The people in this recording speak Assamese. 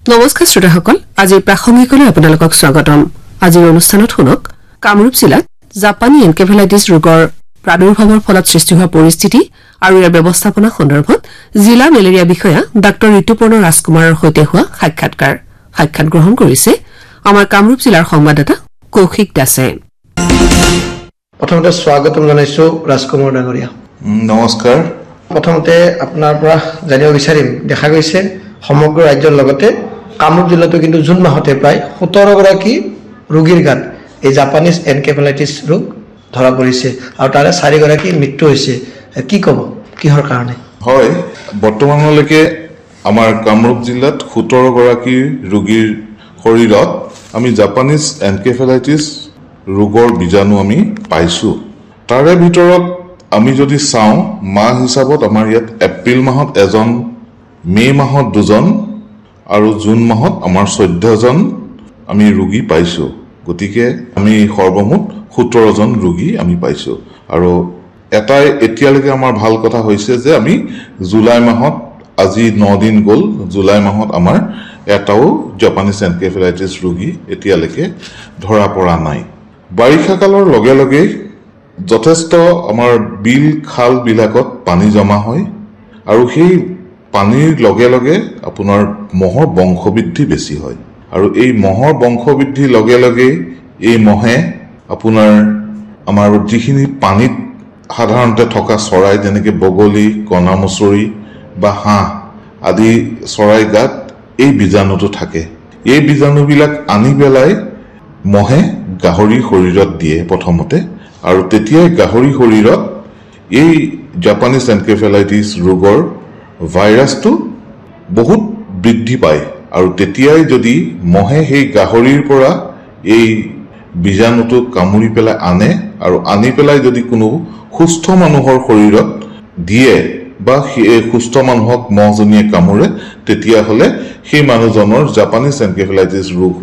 নমস্কাৰ শ্ৰোতাসকল, আজিৰ প্ৰাসংগিকলৈ আপোনালোকক স্বাগতম। আজিৰ অনুষ্ঠানত শুনক কামৰূপ জিলাত জাপানী এনকেফেলাইটিছ ৰোগৰ প্ৰাদুৰ্ভাৱৰ ফলত সৃষ্টি হোৱা পৰিস্থিতি আৰু ইয়াৰ ব্যৱস্থাপনা সন্দৰ্ভত জিলা মেলেৰিয়া বিষয়া ডাঃ ঋতুপৰ্ণ ৰাজকুমাৰৰ সৈতে হোৱা সাক্ষাৎ গ্ৰহণ কৰিছে আমাৰ কামৰূপ জিলাৰ সংবাদদাতা কৌশিক দাসে। প্ৰথমতে স্বাগতম জনাইছো ৰাজকুমাৰ ডাঙৰীয়া। নমস্কাৰ। প্ৰথমতে আপোনাৰ পৰা জানিব বিচাৰিম, দেখা গৈছে সমগ্ৰ ৰাজ্যৰ লগতে কামৰূপ জিলাতো কিন্তু জুন মাহতে প্ৰায় 17 গৰাকী ৰোগীৰ গাত এই জাপানীজ এনকেফেলাইটিছ ৰোগ ধৰা পৰিছে আৰু তাৰে 4 গৰাকী মৃত্যু হৈছে। কি ক'ব, কিহৰ কাৰণে? হয়, বৰ্তমানলৈকে আমাৰ কামৰূপ জিলাত 17 গৰাকী ৰোগীৰ শৰীৰত আমি জাপানীজ এনকেফেলাইটিছ ৰোগৰ বীজাণু আমি পাইছোঁ। তাৰে ভিতৰত আমি যদি চাওঁ, মাহ হিচাপত আমাৰ ইয়াত এপ্ৰিল মাহত 1জন, মে' মাহত 2জন আৰু জুন মাহত আমাৰ 14জন আমি ৰোগী পাইছোঁ। গতিকে আমি সৰ্বমুঠ 17জন ৰোগী আমি পাইছোঁ। আৰু এটাই এতিয়ালৈকে আমাৰ ভাল কথা হৈছে যে আমি জুলাই মাহত, আজি 9 দিন গ'ল, জুলাই মাহত আমাৰ এটাও জাপানীজ এনকেফেলাইটিছ ৰোগী এতিয়ালৈকে ধৰা পৰা নাই। বাৰিষা কালৰ লগে লগে যথেষ্ট আমাৰ বিল খালবিলাকত পানী জমা হয় আৰু সেই পানীৰ লগে লগে আপোনাৰ মহৰ বংশবৃদ্ধি বেছি হয়। আৰু এই মহৰ বংশবৃদ্ধিৰ লগে লগে এই মহে আপোনাৰ আমাৰ যিখিনি পানীত সাধাৰণতে থকা চৰাই, যেনেকৈ বগলী, কণামুচৰি বা হাঁহ আদি চৰাই গাত এই বীজাণুটো থাকে। এই বীজাণুবিলাক আনি পেলাই মহে গাহৰিৰ শৰীৰত দিয়ে প্ৰথমতে, আৰু তেতিয়াই গাহৰি শৰীৰত এই জাপানীজ এনকেফেলাইটিছ ৰোগৰ ভাইৰাছটো বহুত বৃদ্ধি পায়। আৰু তেতিয়াই যদি মহে সেই গাহৰিৰ পৰা এই বীজাণুটো কামুৰি পেলাই আনে আৰু আনি পেলাই যদি কোনো সুস্থ মানুহৰ শৰীৰত দিয়ে বা সেই সুস্থ মানুহক মহজনীয়ে কামুৰে, তেতিয়াহ'লে সেই মানুহজনৰ জাপানীজ এনকেফেলাইটিছ ৰোগ